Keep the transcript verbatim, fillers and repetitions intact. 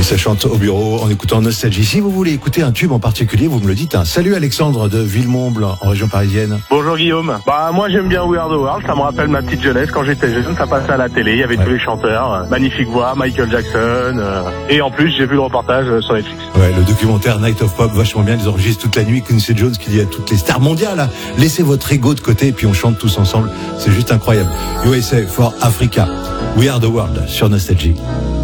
ça chante au bureau en écoutant Nostalgie. Si vous voulez écouter un tube en particulier, vous me le dites. Hein. Salut Alexandre de Villemomble, en région parisienne. Bonjour Guillaume. Bah moi j'aime bien We Are The World, ça me rappelle ma petite jeunesse quand j'étais jeune, ça passait à la télé, il y avait ouais. tous les chanteurs, magnifique voix, Michael Jackson, euh, et en plus j'ai vu le reportage sur Netflix. Ouais, le documentaire Night of Pop, vachement bien, ils enregistrent toute la nuit. Quincy Jones qui dit à toutes les stars mondiales, là, laissez votre ego de côté et puis on chante tous ensemble, c'est juste incroyable. U S A for Africa, We Are The World sur Nostalgie.